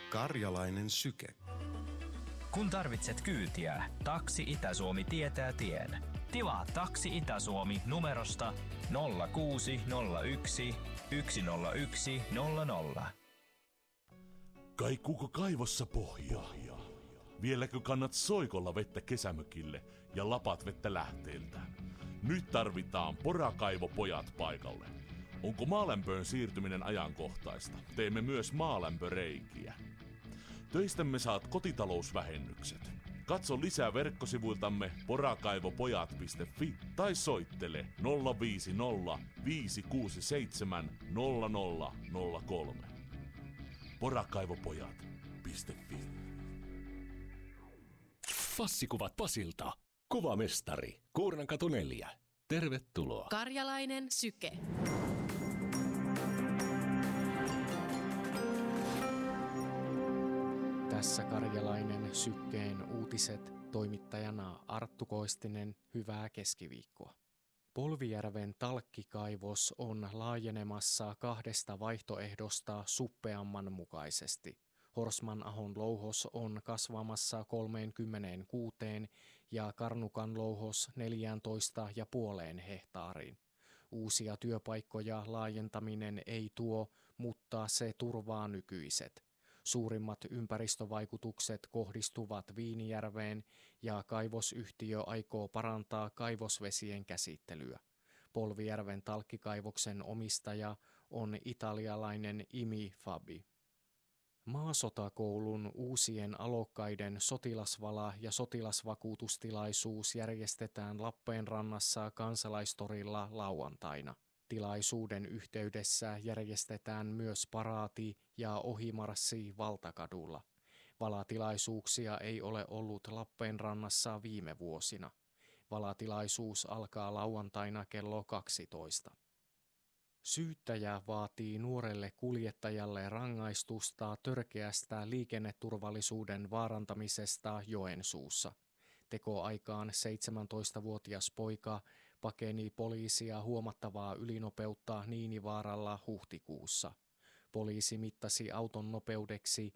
Karjalainen syke. Kun tarvitset kyytiä, Taksi Itä-Suomi tietää tien. Tilaa Taksi Itä-Suomi numerosta 0601 101 00. Kaikuuko kaivossa pohjaa? Vieläkö kannat soikolla vettä kesämökille ja lapat vettä lähteeltä? Nyt tarvitaan porakaivopojat paikalle. Onko maalämpöön siirtyminen ajankohtaista? Teemme myös maalämpöreikiä. Töistämme saat kotitalousvähennykset. Katso lisää verkkosivuiltamme porakaivopojat.fi tai soittele 050 567 0003. Porakaivopojat.fi. Passikuvat Pasilta. Kuvamestari. Kuurnankatu 4. Tervetuloa. Karjalainen syke. Tässä Karjalainen sykkeen uutiset, toimittajana Arttu Koistinen, hyvää keskiviikkoa. Polvijärven talkkikaivos on laajenemassa 2 vaihtoehdosta suppeamman mukaisesti. Horsmanahon louhos on kasvamassa 36 ja Karnukan louhos 14,5 hehtaariin. Uusia työpaikkoja laajentaminen ei tuo, mutta se turvaa nykyiset. Suurimmat ympäristövaikutukset kohdistuvat Viinijärveen ja kaivosyhtiö aikoo parantaa kaivosvesien käsittelyä. Polvijärven talkkikaivoksen omistaja on italialainen IMI Fabi. Maasotakoulun uusien alokkaiden sotilasvala- ja sotilasvakuutustilaisuus järjestetään Lappeenrannassa Kansalaistorilla lauantaina. Tilaisuuden yhteydessä järjestetään myös paraati ja ohimarssi Valtakadulla. Valatilaisuuksia ei ole ollut Lappeenrannassa viime vuosina. Valatilaisuus alkaa lauantaina kello 12. Syyttäjä vaatii nuorelle kuljettajalle rangaistusta törkeästä liikenneturvallisuuden vaarantamisesta Joensuussa. Tekoaikaan 17-vuotias poika pakeni poliisia huomattavaa ylinopeutta Niinivaaralla huhtikuussa. Poliisi mittasi auton nopeudeksi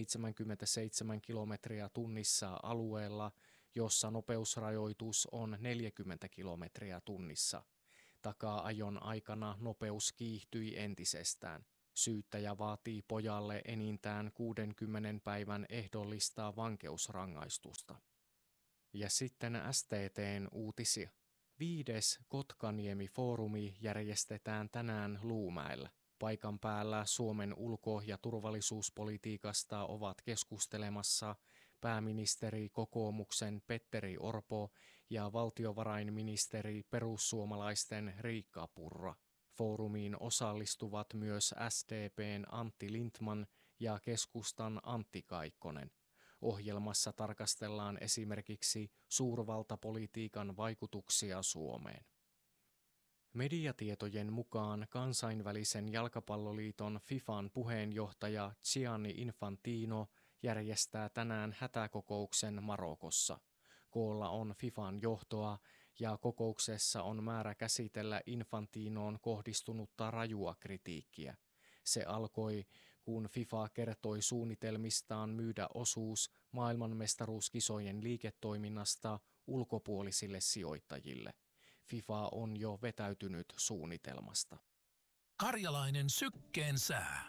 77 kilometriä tunnissa alueella, jossa nopeusrajoitus on 40 kilometriä tunnissa. Taka-ajon aikana nopeus kiihtyi entisestään. Syyttäjä vaatii pojalle enintään 60 päivän ehdollista vankeusrangaistusta. Ja sitten STT:n uutisia. 5. Kotkaniemi-foorumi järjestetään tänään Luumäellä. Paikan päällä Suomen ulko- ja turvallisuuspolitiikasta ovat keskustelemassa pääministeri kokoomuksen Petteri Orpo ja valtiovarainministeri perussuomalaisten Riikka Purra. Foorumiin osallistuvat myös SDP:n Antti Lindtman ja keskustan Antti Kaikkonen. Ohjelmassa tarkastellaan esimerkiksi suurvaltapolitiikan vaikutuksia Suomeen. Mediatietojen mukaan kansainvälisen jalkapalloliiton FIFAn puheenjohtaja Gianni Infantino järjestää tänään hätäkokouksen Marokossa. Koolla on FIFAn johtoa ja kokouksessa on määrä käsitellä Infantinoon kohdistunutta rajua kritiikkiä. Se alkoi, kun FIFA kertoi suunnitelmistaan myydä osuus maailmanmestaruuskisojen liiketoiminnasta ulkopuolisille sijoittajille. FIFA on jo vetäytynyt suunnitelmasta. Karjalainen sykkeen sää.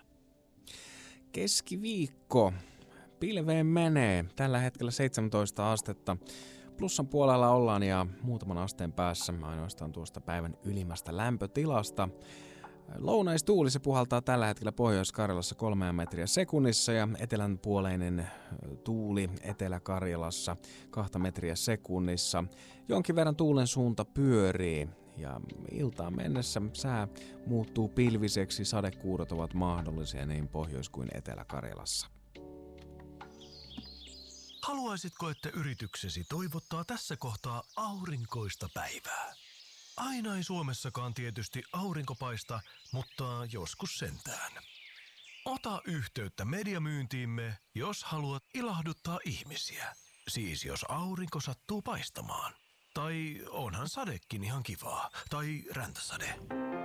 Keskiviikko. Pilveen menee. Tällä hetkellä 17 astetta. Plussan puolella ollaan ja muutaman asteen päässä ainoastaan tuosta päivän ylimmästä lämpötilasta. Lounaistuuli se puhaltaa tällä hetkellä Pohjois-Karjalassa 3 metriä sekunnissa ja etelänpuoleinen tuuli Etelä-Karjalassa 2 metriä sekunnissa. Jonkin verran tuulen suunta pyörii ja iltaan mennessä sää muuttuu pilviseksi, sadekuurot ovat mahdollisia niin Pohjois- kuin Etelä-Karjalassa. Haluaisitko, että yrityksesi toivottaa tässä kohtaa aurinkoista päivää? Aina ei Suomessakaan tietysti aurinko paista, mutta joskus sentään. Ota yhteyttä mediamyyntiimme, jos haluat ilahduttaa ihmisiä. Siis jos aurinko sattuu paistamaan. Tai onhan sadekin ihan kivaa. Tai räntäsade.